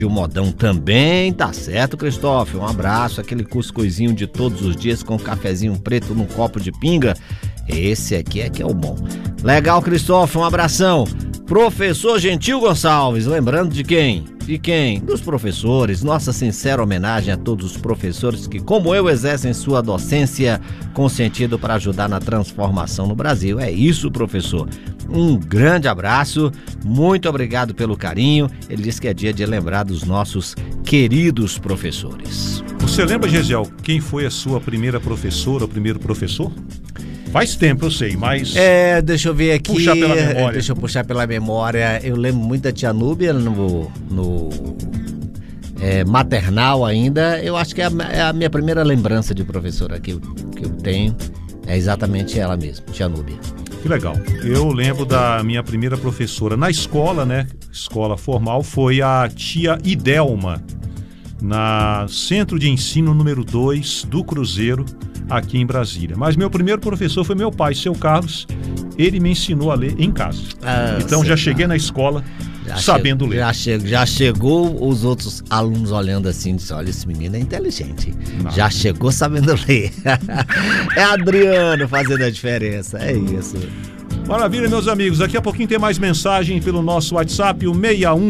E o modão também, tá certo, Cristóvão? Um abraço, aquele cuscuzinho de todos os dias com um cafezinho preto num copo de pinga. Esse aqui é que é o bom. Legal, Cristóvão, um abração. Professor Gentil Gonçalves, lembrando de quem? De quem? Dos professores. Nossa sincera homenagem a todos os professores que, como eu, exercem sua docência com sentido para ajudar na transformação no Brasil. É isso, professor. Um grande abraço, muito obrigado pelo carinho. Ele disse que é dia de lembrar dos nossos queridos professores. Você lembra, Gesiel, quem foi a sua primeira professora, o primeiro professor? Faz tempo, eu sei, mas... deixa eu ver aqui. Puxar pela memória. Deixa eu puxar pela memória. Eu lembro muito da tia Núbia no maternal ainda. Eu acho que é a minha primeira lembrança de professora que eu tenho. É exatamente ela mesmo, tia Núbia. Que legal. Eu lembro da minha primeira professora na escola, né? Escola formal, foi a tia Idelma, na Centro de Ensino número 2 do Cruzeiro, aqui em Brasília. Mas meu primeiro professor foi meu pai, seu Carlos. Ele me ensinou a ler em casa. Então já cheguei na escola sabendo ler. Já chegou os outros alunos olhando assim, disse, olha, esse menino é inteligente. Não. Já chegou sabendo ler. É Adriano fazendo a diferença, é isso. Maravilha, meus amigos. Daqui a pouquinho tem mais mensagem pelo nosso WhatsApp, o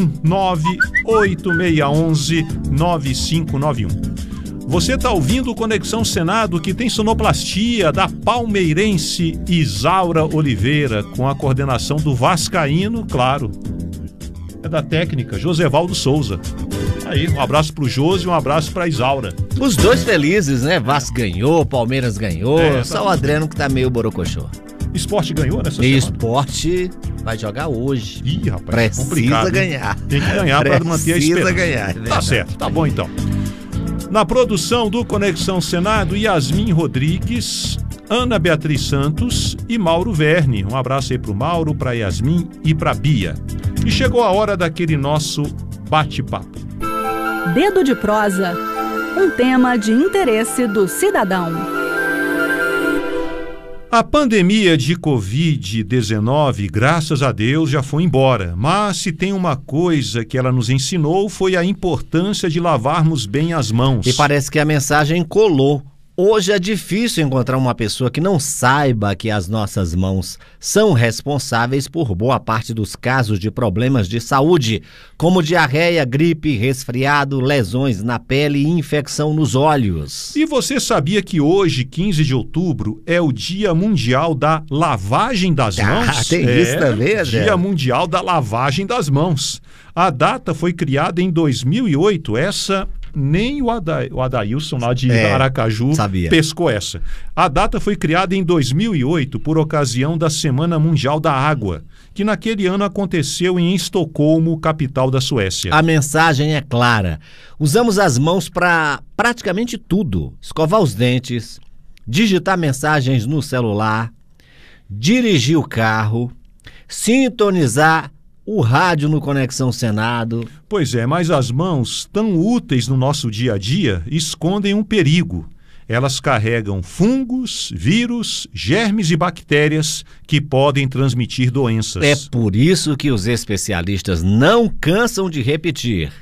619-8611-9591. Você está ouvindo o Conexão Senado, que tem sonoplastia da palmeirense Isaura Oliveira, com a coordenação do vascaíno, claro, é da técnica, Josevaldo Souza. Aí, um abraço pro Josi e um abraço pra Isaura. Os dois felizes, né? Vasco ganhou, Palmeiras ganhou, só o Adriano que tá meio borocochô. Esporte ganhou nessa semana? Esporte vai jogar hoje. Ih, rapaz, precisa ganhar. Tem que ganhar para manter a esperança. Precisa ganhar. Tá certo, tá bom então. Na produção do Conexão Senado, Yasmin Rodrigues, Ana Beatriz Santos e Mauro Verne. Um abraço aí pro Mauro, pra Yasmin e pra Bia. E chegou a hora daquele nosso bate-papo. Dedo de prosa, um tema de interesse do cidadão. A pandemia de Covid-19, graças a Deus, já foi embora. Mas se tem uma coisa que ela nos ensinou, foi a importância de lavarmos bem as mãos. E parece que a mensagem colou. Hoje é difícil encontrar uma pessoa que não saiba que as nossas mãos são responsáveis por boa parte dos casos de problemas de saúde, como diarreia, gripe, resfriado, lesões na pele e infecção nos olhos. E você sabia que hoje, 15 de outubro, é o Dia Mundial da Lavagem das Mãos? Tem isso também, André? Dia Mundial da Lavagem das Mãos. A data foi criada em 2008, nem o Adailson lá de Aracaju sabia. Pescou essa. A data foi criada em 2008 por ocasião da Semana Mundial da Água, que naquele ano aconteceu em Estocolmo, capital da Suécia. A mensagem é clara. Usamos as mãos para praticamente tudo. Escovar os dentes, digitar mensagens no celular, dirigir o carro, sintonizar o rádio no Conexão Senado. Pois é, mas as mãos, tão úteis no nosso dia a dia, escondem um perigo. Elas carregam fungos, vírus, germes e bactérias que podem transmitir doenças. É por isso que os especialistas não cansam de repetir.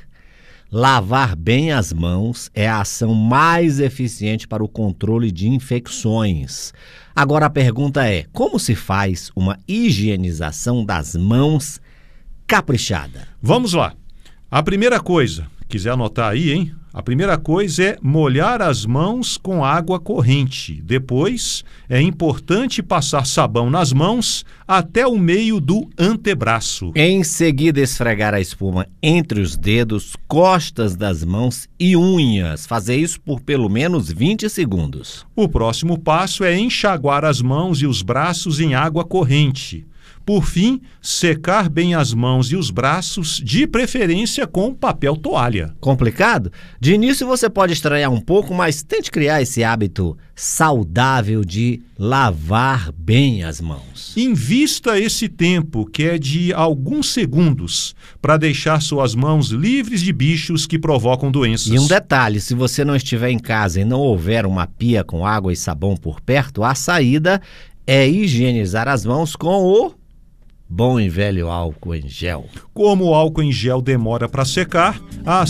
Lavar bem as mãos é a ação mais eficiente para o controle de infecções. Agora a pergunta é, como se faz uma higienização das mãos caprichada? Vamos lá. A primeira coisa, quiser anotar aí, hein? A primeira coisa é molhar as mãos com água corrente. Depois, é importante passar sabão nas mãos até o meio do antebraço. Em seguida, esfregar a espuma entre os dedos, costas das mãos e unhas. Fazer isso por pelo menos 20 segundos. O próximo passo é enxaguar as mãos e os braços em água corrente. Por fim, secar bem as mãos e os braços, de preferência com papel toalha. Complicado? De início você pode estranhar um pouco, mas tente criar esse hábito saudável de lavar bem as mãos. Invista esse tempo, que é de alguns segundos, para deixar suas mãos livres de bichos que provocam doenças. E um detalhe, se você não estiver em casa e não houver uma pia com água e sabão por perto, a saída é higienizar as mãos com o bom e velho álcool em gel. Como o álcool em gel demora para secar, a